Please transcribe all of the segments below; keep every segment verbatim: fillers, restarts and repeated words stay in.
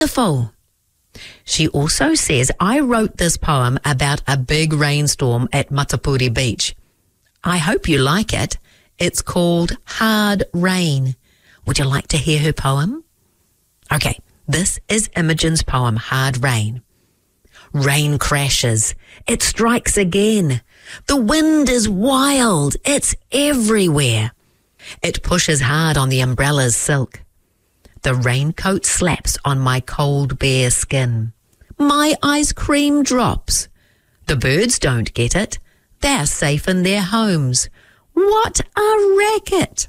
Wonderful. She also says, I wrote this poem about a big rainstorm at Matapuri Beach. I hope you like it. It's called Hard Rain. Would you like to hear her poem? Okay, this is Imogen's poem, Hard Rain. Rain crashes. It strikes again. The wind is wild. It's everywhere. It pushes hard on the umbrella's silk. The raincoat slaps on my cold bare skin. My ice cream drops. The birds don't get it. They're safe in their homes. What a racket!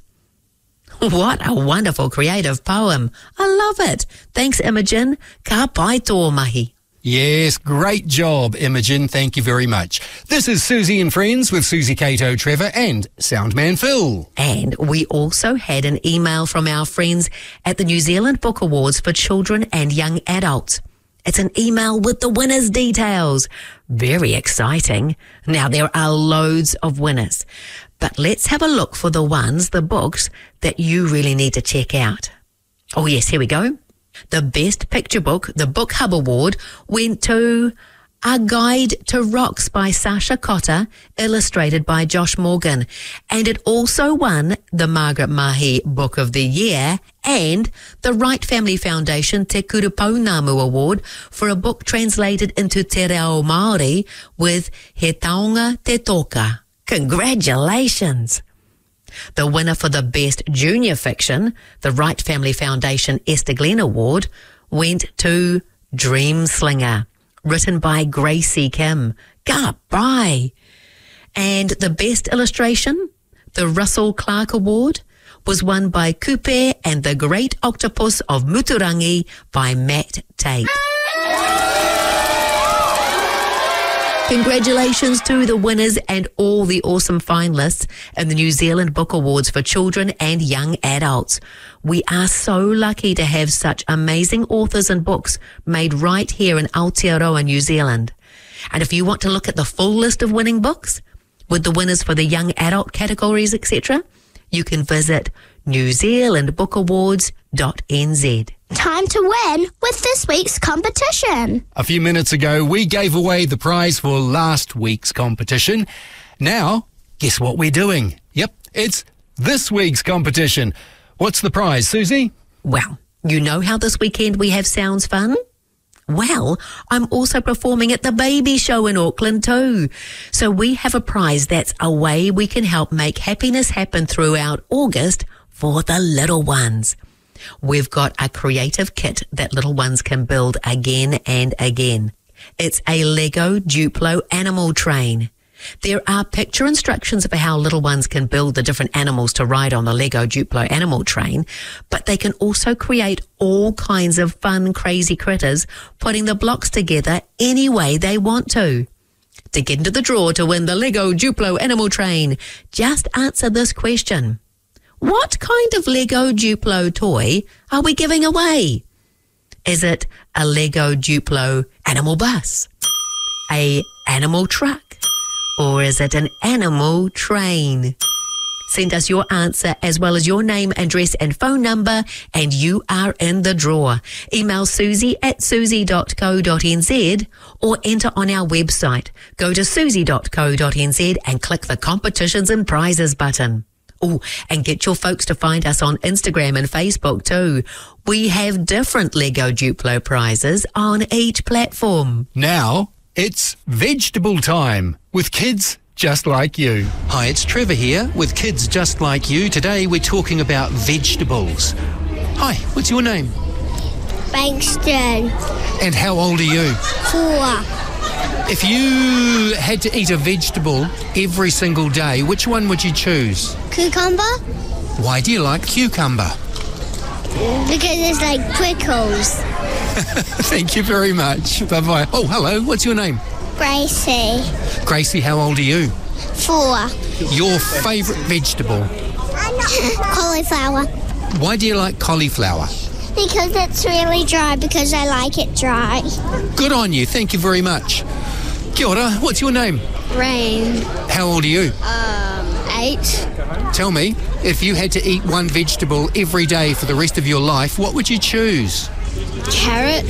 What a wonderful creative poem. I love it. Thanks, Imogen. Ka pai tō mahi. Yes, great job, Imogen. Thank you very much. This is Susie and Friends with Susie Cato, Trevor and Soundman Phil. And we also had an email from our friends at the New Zealand Book Awards for Children and Young Adults. It's an email with the winners' details. Very exciting. Now, there are loads of winners, but let's have a look for the ones, the books, that you really need to check out. Oh, yes, here we go. The Best Picture Book, the Book Hub Award, went to A Guide to Rocks by Sasha Cotter, illustrated by Josh Morgan. And it also won the Margaret Mahi Book of the Year and the Wright Family Foundation Te Kurupaunamu Award for a book translated into Te Reo Māori with He Taonga Te Toka. Congratulations! The winner for the Best Junior Fiction, the Wright Family Foundation Esther Glenn Award, went to Dreamslinger, written by Gracie Kim. Goodbye. And the Best Illustration, the Russell Clark Award, was won by Kupe and the Great Octopus of Muturangi by Matt Tate. Congratulations to the winners and all the awesome finalists in the New Zealand Book Awards for Children and Young Adults. We are so lucky to have such amazing authors and books made right here in Aotearoa, New Zealand. And if you want to look at the full list of winning books with the winners for the young adult categories, et cetera, you can visit new zealand book awards dot n z. Time to win with this week's competition. A few minutes ago, we gave away the prize for last week's competition. Now, guess what we're doing? Yep, it's this week's competition. What's the prize, Susie? Well, you know how this weekend we have Sounds Fun? Well, I'm also performing at the Baby Show in Auckland too. So we have a prize that's a way we can help make happiness happen throughout August for the little ones. We've got a creative kit that little ones can build again and again. It's a Lego Duplo animal train. There are picture instructions for how little ones can build the different animals to ride on the Lego Duplo animal train, but they can also create all kinds of fun, crazy critters, putting the blocks together any way they want to. To get into the draw to win the Lego Duplo animal train, just answer this question. What kind of Lego Duplo toy are we giving away? Is it a Lego Duplo animal bus, a animal truck, or is it an animal train? Send us your answer as well as your name, address and phone number and you are in the draw. Email susie at susie dot co dot n z or enter on our website. Go to susie dot co dot n z and click the competitions and prizes button. Oh, and get your folks to find us on Instagram and Facebook too. We have different Lego Duplo prizes on each platform. Now, it's vegetable time with kids just like you. Hi, it's Trevor here with Kids Just Like You. Today we're talking about vegetables. Hi, what's your name? Bankston. And how old are you? Four. If you had to eat a vegetable every single day, which one would you choose? Cucumber? Why do you like cucumber? Because it's like prickles. Thank you very much. Bye-bye. Oh, hello. What's your name? Gracie. Gracie, how old are you? Four. Your favourite vegetable? Cauliflower. Why do you like cauliflower? Because it's really dry, because I like it dry. Good on you. Thank you very much. Kia ora. What's your name? Rain. How old are you? Um, eight. Tell me, if you had to eat one vegetable every day for the rest of your life, what would you choose? Carrots.